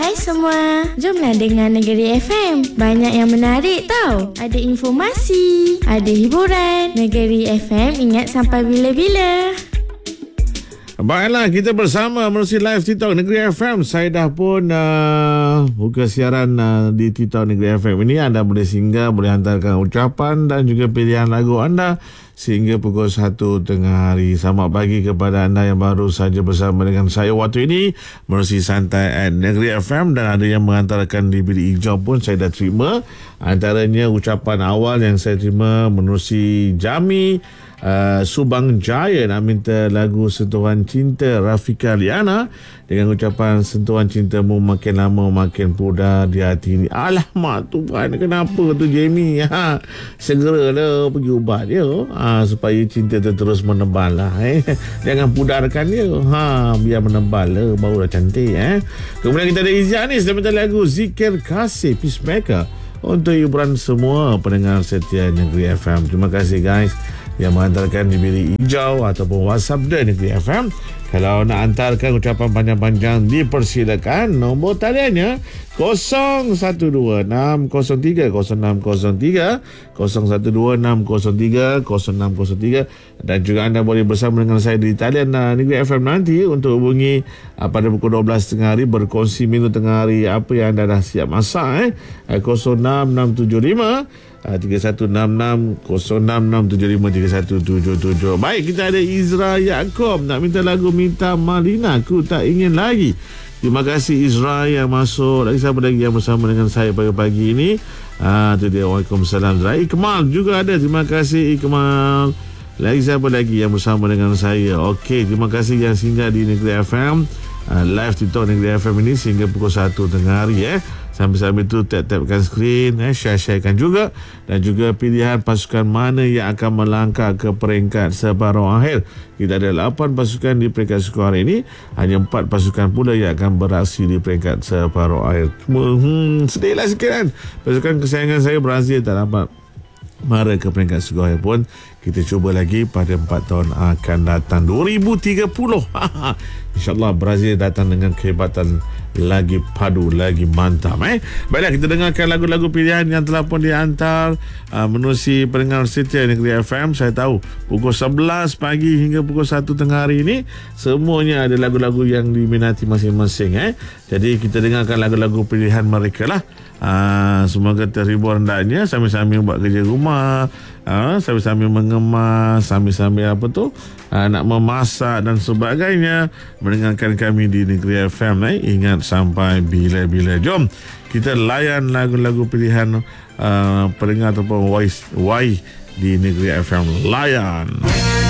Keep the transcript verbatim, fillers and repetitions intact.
Hai semua, jomlah dengar Negeri F M. Banyak yang menarik tau. Ada informasi, ada hiburan. Negeri F M ingat sampai bila-bila. Baiklah, kita bersama melalui live TikTok Negeri F M. Saya dah pun uh, buka siaran uh, di TikTok Negeri F M ini. Anda boleh singgah, boleh hantarkan ucapan dan juga pilihan lagu anda sehingga pukul satu tengah hari. Selamat pagi kepada anda yang baru saja bersama dengan saya waktu ini melalui santai at Negeri F M, dan ada yang menghantarkan di bilik hijau pun saya dah terima. Antaranya ucapan awal yang saya terima menerusi Jami Uh, Subang Jaya nak minta lagu Sentuhan Cinta Rafika Liana dengan ucapan sentuhan cintamu makin lama makin pudar di hati ini. Alamak Tuhan, kenapa tu Jamie? Ha, segeralah pergi ubat dia ha, supaya cinta tu terus menebal lah, eh. Jangan pudarkan dia, ha, biar menebal lah, barulah cantik, eh. Kemudian kita ada Izianis dia minta lagu Zikir Kasih Peacemaker untuk hiburan semua pendengar setia Negeri F M. Terima kasih guys yang menghantarkan di bilik hijau ataupun WhatsApp dan Negeri F M. Kalau nak hantarkan ucapan panjang-panjang, dipersilakan. Nombor taliannya kosong satu dua enam kosong tiga kosong enam kosong tiga, kosong satu dua enam kosong tiga kosong enam kosong tiga, dan juga anda boleh bersama dengan saya di talian uh, Negeri F M nanti untuk hubungi uh, pada pukul dua belas tengah hari, berkongsi menu tengah hari apa yang anda dah siap masak, eh uh, kosong enam enam tujuh lima tiga satu enam enam kosong enam enam tujuh lima tiga satu tujuh tujuh. Baik, kita ada Izra Yaakob nak minta lagu Minta Malina Ku Tak Ingin Lagi. Terima kasih Izra yang masuk. Lagi siapa lagi yang bersama dengan saya pagi-pagi ini? Ah, tu dia. Waalaikumsalam. Ikmal juga ada. Terima kasih Ikmal. Lagi siapa lagi yang bersama dengan saya? Okey, terima kasih yang singgah di Negeri F M. Uh, live TikTok Negeri F M ini sehingga pukul satu tengah hari, eh. Sambil-sambil itu tap-tapkan skrin, eh, share-sharekan juga, dan juga pilihan pasukan mana yang akan melangkah ke peringkat separuh akhir. Kita ada lapan pasukan di peringkat skor hari ini, hanya empat pasukan pula yang akan beraksi di peringkat separuh akhir. Hmm, sedihlah sikit kan. Pasukan kesayangan saya Brazil tak dapat mara ke peringkat skor akhir pun. Kita cuba lagi pada empat tahun akan datang, dua ribu tiga puluh. InsyaAllah Brazil datang dengan kehebatan lagi padu, lagi mantap, eh. Baiklah, kita dengarkan lagu-lagu pilihan yang telah pun dihantar uh, menerusi pendengar setia Negeri F M. Saya tahu pukul sebelas pagi hingga pukul satu tengah hari ini semuanya ada lagu-lagu yang diminati masing-masing, eh. Jadi kita dengarkan lagu-lagu pilihan mereka lah. Uh, semoga terhibur hendaknya sambil-sambil buat kerja rumah, uh, sambil-sambil mengemas, sambil-sambil apa tu uh, nak memasak dan sebagainya, mendengarkan kami di Negeri F M, eh. Ingat sampai bila-bila. Jom kita layan lagu-lagu pilihan uh, pendengar ataupun voice Y di Negeri F M. Layan.